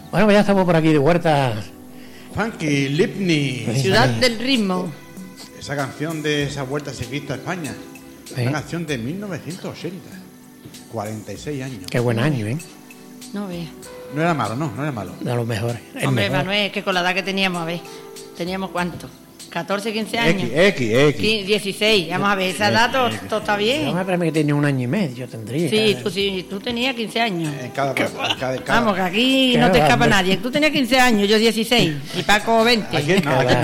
Bueno, pues ya estamos por aquí de vuelta. Funky Lipney. Ciudad del ritmo. Esa canción de esa vuelta ciclista a España. Sí. Una canción de 1980. 46 años. Qué buen año, ¿eh? No ve. No era malo, no era malo. De los mejores. El Hombre, mejor. Manuel, que con la edad que teníamos, a ver. ¿Teníamos cuánto? 14, 15 años. X. 16. Vamos a ver, esa edad todo está Yo bien. me parece que tiene un año y medio, tendría. Sí, tú tenías 15 años. En cada Vamos, que aquí Qué no te escapa grande. nadie. Tú tenías 15 años, yo 16. Y Paco 20. Aquí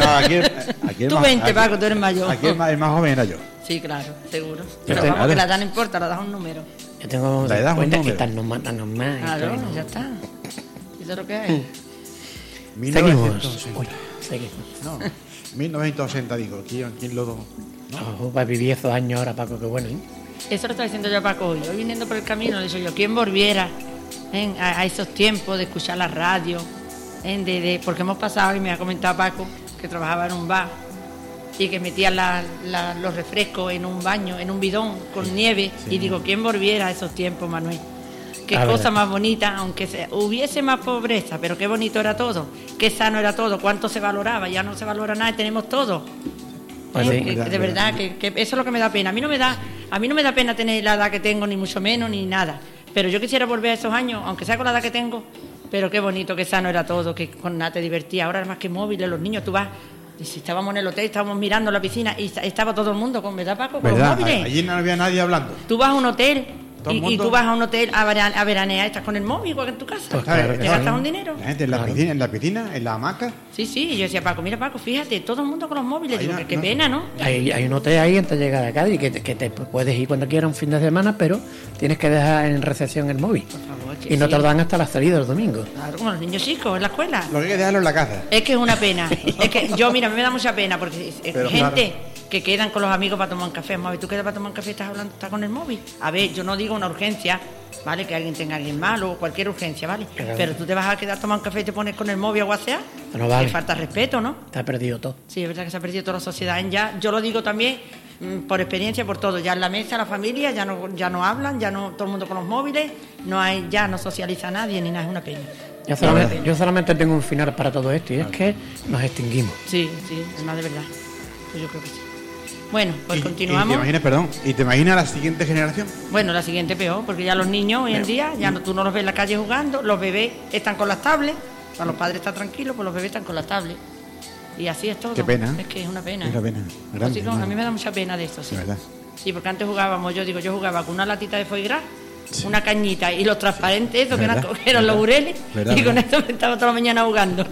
el Tú más- 20, aquí- Paco, tú eres mayor. Aquí el más joven era yo. Sí, claro, seguro. Yo Pero tengo- vamos, que la edad no importa, la edad es un número. Yo tengo La edad es un cuenta que número. tal nos matan más. Claro, y todo, ya está. Eso es lo que hay. Seguimos. 1980. Uy, seguimos. No, 1980 digo. ¿Quién lo do? Ojo, para vivir esos años ahora, Paco, qué bueno, ¿eh? Eso lo está diciendo yo a Paco hoy. Hoy viniendo por el camino, le digo yo, ¿quién volviera a esos tiempos de escuchar la radio? Porque hemos pasado, y me ha comentado Paco, que trabajaba en un bar y que metía los refrescos en un baño, en un bidón con nieve. Sí. Y digo, ¿quién volviera a esos tiempos, Manuel? Qué La cosa verdad. más bonita, aunque hubiese más pobreza, pero qué bonito era todo, qué sano era todo, cuánto se valoraba, ya no se valora nada y tenemos todo. Pues sí. De verdad, que eso es lo que me da pena. A mí no me da pena tener la edad que tengo, ni mucho menos, ni nada. Pero yo quisiera volver a esos años, aunque sea con la edad que tengo, pero qué bonito, qué sano era todo, que con nada te divertía. Ahora más que móviles, los niños, tú vas, y si estábamos en el hotel, estábamos mirando la piscina y estaba todo el mundo con, ¿verdad, Paco? Con los ¿Verdad? móviles. Allí no había nadie hablando. Tú vas a un hotel Todo el y mundo. tú vas a un hotel a veranear, estás con el móvil igual que en tu casa. Pues claro ¿Te que gastas sí. un dinero? La gente en la piscina, en la hamaca. Sí, y yo decía, Paco, mira, Paco, fíjate, todo el mundo con los móviles. Ahí Digo, no- qué no- pena, ¿no? Hay un hotel ahí antes de llegar a Cádiz que te puedes ir cuando quieras un fin de semana, pero tienes que dejar en recepción el móvil. Por favor, Y no sí. te lo dan hasta la salida los domingos. Claro, como los niños chicos en la escuela. Lo que hay que dejarlo en la casa. Es que es una pena. Es que yo, mira, a mí me da mucha pena porque es Pero gente que quedan con los amigos para tomar un café. Vamos a ver, tú quedas para tomar un café y estás con el móvil. A ver, yo no digo una urgencia, ¿vale? Que alguien tenga a alguien malo o cualquier urgencia, ¿vale? Claro. Pero tú te vas a quedar a tomar un café y te pones con el móvil a guasear. No vale. Que falta respeto, ¿no? Te ha perdido todo. Sí, es verdad que se ha perdido toda la sociedad. Ya, yo lo digo también por experiencia, por todo. Ya en la mesa, la familia, ya no hablan, ya no todo el mundo con los móviles, ya no socializa nadie ni nada, es una pena. Yo solamente tengo un final para todo esto y es que nos extinguimos. Sí, además de verdad. Pues yo creo que sí. Bueno, pues Y continuamos. te imaginas la siguiente generación. Bueno, la siguiente peor, porque ya los niños hoy en día, tú no los ves en la calle jugando, los bebés están con las tablets, cuando los padres están tranquilos, pues los bebés están con las tablets. Y así es todo. Qué pena. Es que es una pena. Es una pena. Grande, Chicos, ¿no? a mí me da mucha pena de esto, sí. De verdad. Sí, porque antes jugábamos, yo jugaba con una latita de foie gras, una cañita y los transparentes, esos ¿Verdad? que eran los ureles, ¿Verdad? y con esto me estaba toda la mañana jugando.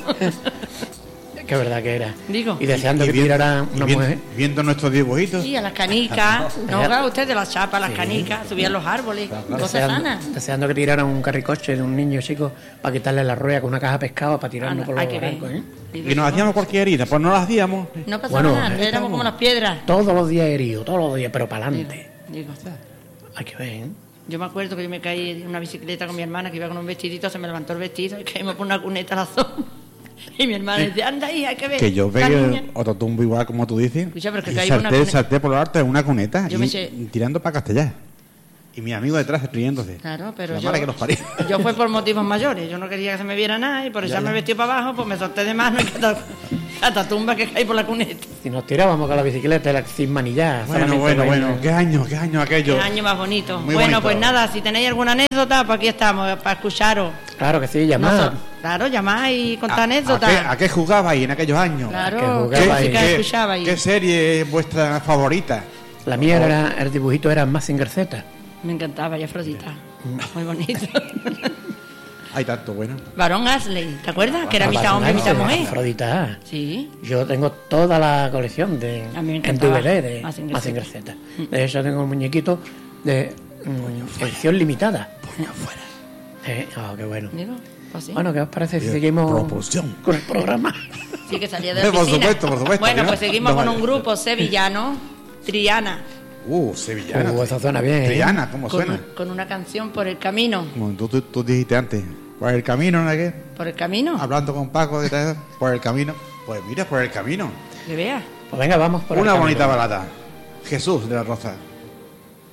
Qué verdad que era. Digo. Y deseando que viendo- tirara una viendo- mujer. Viendo nuestros dibujitos. Sí, a las canicas, no jugaba usted de las chapas, las canicas, subían los árboles, cosas sanas. Deseando que tirara un carricoche de un niño chico para quitarle la rueda con una caja de pescado para tirarlo por los Hay que ver. barrancos, ¿eh? Y nos hacíamos cualquier herida. Pues no las hacíamos. No pasaba Bueno, nada, ahí éramos estamos. como las piedras. Todos los días herido, todos los días, pero para adelante. Digo, Hay que ver, ¿eh? yo me acuerdo que yo me caí en una bicicleta con mi hermana que iba con un vestidito, se me levantó el vestido y caímos por una cuneta a la zona. Y mi hermana decía, anda ahí, hay que ver. Que yo la niña. pegué otro tumbo igual como tú dices. Escucha, pero que y caí por una cuneta. salté por lo alto en una cuneta Yo y me sé- tirando para Castellar. Y mi amigo detrás riéndose. Claro, pero La yo, madre que los parió. yo fue por motivos mayores. Yo no quería que se me viera nada y por echarme el vestido para abajo, pues me solté de mano y catatumba que caí por la cuneta. Si nos tirábamos con la bicicleta sin manillar. Bueno. ¿Qué año aquello? Qué año más bonito. Muy Bueno, bonito. pues nada, si tenéis alguna anécdota, pues aquí estamos, para escucharos. Claro que sí, llamad. Claro, llamad y contar anécdotas. ¿A qué jugabais en aquellos años? que Claro, jugaba qué ahí. música escuchabais. ¿Qué serie es vuestra favorita? La mía era, el dibujito era Mazinger Z. Me encantaba, y Afrodita. Muy bonito. Hay tanto bueno. Varón Ashley, ¿te acuerdas? Que era mitad hombre, mitad mujer. Afrodita. Sí. Yo tengo toda la colección de A mí me en encantaba DVD de Mazinger Mazinger Z. De hecho tengo un muñequito de edición limitada. Qué bueno. Digo, pues sí. Bueno, ¿qué os parece si seguimos Proporción. con el programa? Sí, que salía de la Por piscina. supuesto, Bueno, ¿no? pues seguimos No, con vale. un grupo sevillano, Triana, Sevillana. Eso suena bien, ¿eh? Triana, ¿cómo suena? con una canción por el camino. Como tú dijiste antes. Por el camino, ¿no? ¿Qué? ¿Por el camino? Hablando con Paco, ¿qué tal? Por el camino. Pues mira, por el camino. Que veas. Pues venga, vamos por Una el bonita camino. balada. Jesús de la Roza.